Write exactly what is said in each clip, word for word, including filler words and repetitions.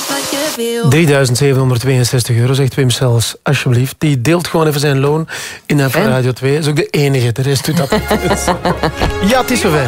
drieduizend zevenhonderdtweeënzestig euro, zegt Wim Sels. Alsjeblieft. Die deelt gewoon even zijn loon in F Radio twee. Dat is ook de enige. De rest doet dat niet. Ja, het is zover.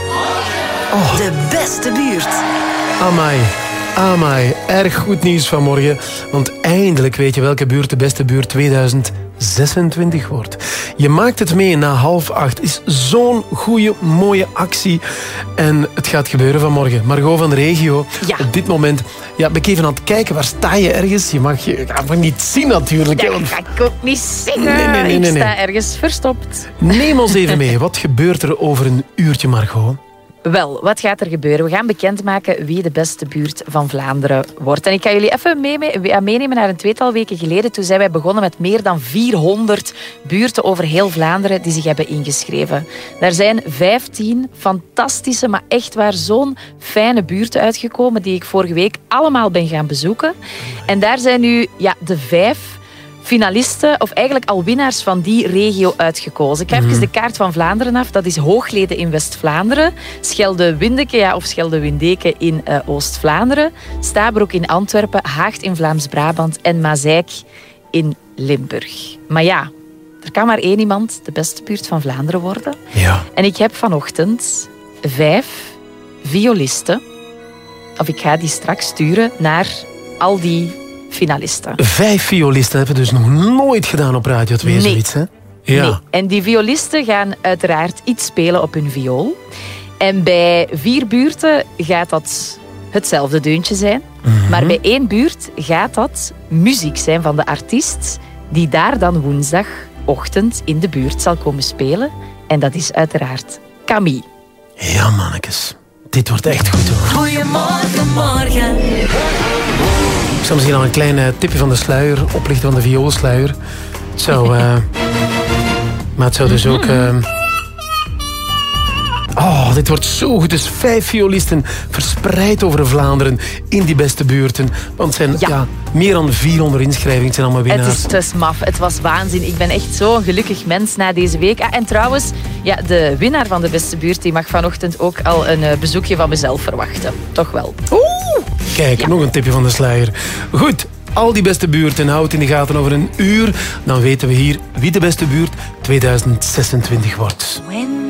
Oh. De beste buurt. Amai. Amai. Erg goed nieuws vanmorgen. Want eindelijk weet je welke buurt de beste buurt tweeduizend zesentwintig wordt. Je maakt het mee na half acht. Is zo'n goede, mooie actie. En het gaat gebeuren vanmorgen. Margot van de regio. Ja. Op dit moment ja, ben ik even aan het kijken. Waar sta je ergens? Je mag je mag niet zien natuurlijk. Ja, hè, want... dat ga ik ook niet zeggen. Nee, nee, nee, nee, Ik sta nee. ergens verstopt. Neem ons even mee. Wat gebeurt er over een uurtje, Margot? Wel, wat gaat er gebeuren? We gaan bekendmaken wie de beste buurt van Vlaanderen wordt. En ik ga jullie even mee, mee, meenemen naar een tweetal weken geleden. Toen zijn wij begonnen met meer dan vierhonderd buurten over heel Vlaanderen die zich hebben ingeschreven. Daar zijn vijftien fantastische, maar echt waar zo'n fijne buurten uitgekomen die ik vorige week allemaal ben gaan bezoeken. En daar zijn nu ja, de vijf finalisten, of eigenlijk al winnaars van die regio uitgekozen. Ik ga even de kaart van Vlaanderen af. Dat is Hoogleden in West-Vlaanderen, Schelde-Windeke ja, of Schelde-Windeke in uh, Oost-Vlaanderen, Stabroek in Antwerpen, Haagt in Vlaams-Brabant en Mazeik in Limburg. Maar ja, er kan maar één iemand de beste buurt van Vlaanderen worden. Ja. En ik heb vanochtend vijf violisten, of ik ga die straks sturen naar al die finalisten. Vijf violisten hebben dus nog nooit gedaan op Radio twee, Nee. zoiets, hè? Ja. Nee. En die violisten gaan uiteraard iets spelen op hun viool. En bij vier buurten gaat dat hetzelfde deuntje zijn. Mm-hmm. Maar bij één buurt gaat dat muziek zijn van de artiest die daar dan woensdagochtend in de buurt zal komen spelen. En dat is uiteraard Camille. Ja, mannetjes. Dit wordt echt goed, hoor. Goedemorgen, morgen. Ik zal misschien al een klein uh, tipje van de sluier oplichten, van de vioolsluier. Het zou... Uh... maar het zou dus ook... Uh... Oh, dit wordt zo goed. Dus vijf violisten verspreid over Vlaanderen in die beste buurten. Want het zijn ja. Ja, meer dan vierhonderd inschrijvingen. Het zijn allemaal winnaars. Het is te smaf. Het was waanzin. Ik ben echt zo'n gelukkig mens na deze week. Ah, en trouwens, ja, de winnaar van de beste buurt die mag vanochtend ook al een uh, bezoekje van mezelf verwachten. Toch wel. Oeh! Kijk, ja. Nog een tipje van de sluier. Goed, al die beste buurten houd in de gaten over een uur. Dan weten we hier wie de beste buurt tweeduizend zesentwintig wordt. When